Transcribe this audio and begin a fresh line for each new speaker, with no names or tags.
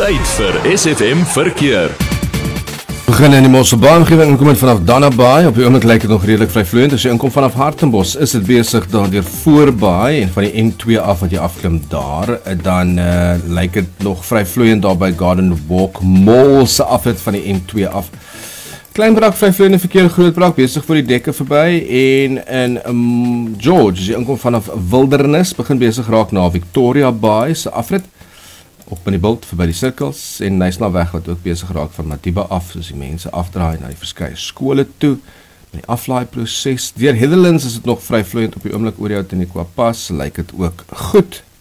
Tyd vir SFM Verkeer.
We beginnen in die Mosselbaan omgewing, inkomend vanaf Dannabaai. Op die oomblik lyk het nog redelijk vryvloeiend. As jy inkom vanaf Hartenbos, is het bezig daardeur Voorbaai en van die N2 af wat jy afklim daar, dan lyk het nog vryvloeiend daar by Garden Walk Mall se afrit van die N2 af. Kleinbrak, vryvloeiende verkeer, Grootbrak, bezig voor die dekke verby, en in George, as jy inkom vanaf Wildernis, begin bezig raak na Victoria Bay se afrit, op in die bult verby die sirkels, en Nysnaweg wat ook bezig raak van Matiba af, soos die mense afdraai na die verskeie skole toe, met die aflaai proses. Deur Heatherlands is het nog vryvloeiend op die oomblik oor jou Teniqua Pas, lyk het ook goed.